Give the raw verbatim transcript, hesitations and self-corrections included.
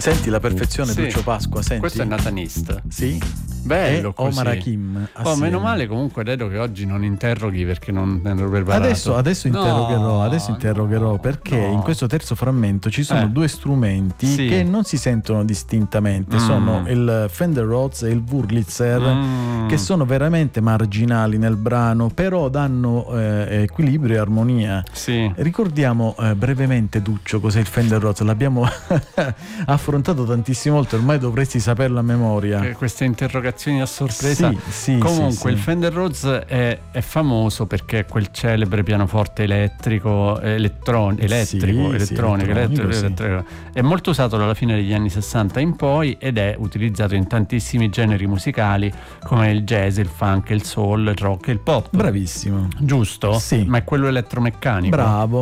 Senti la perfezione, sì. Duccio Pasqua, senti. Questo è Nathan East. Sì. Bello e così. Omar Hakim. Oh, meno male comunque Dedo che oggi non interroghi perché non ne ero preparato. Adesso, adesso no, interrogherò, adesso interrogherò no, perché no. in questo terzo frammento ci sono Eh. due strumenti Sì. che non si sentono distintamente, Mm. sono il Fender Rhodes e il Wurlitzer, Mm. che sono veramente marginali nel brano, però danno eh, equilibrio e armonia. Sì. Ricordiamo eh, brevemente, Duccio, cos'è il Fender Rhodes. L'abbiamo affrontato tantissime volte, ormai dovresti saperlo a memoria. Eh, queste interrogazioni a sorpresa. Sì, sì, comunque sì, sì. il Fender Rhodes è, è famoso perché è quel celebre pianoforte elettrico elettron- elettrico Sì, elettronico, sì, elettrico, elettronico, sì. elettrico. È molto usato dalla fine degli anni sessanta in poi ed è utilizzato in tantissimi generi musicali come il jazz, il funk, il soul, il rock e il pop. Bravissimo. Giusto? Sì. Ma è quello elettromeccanico. Bravo.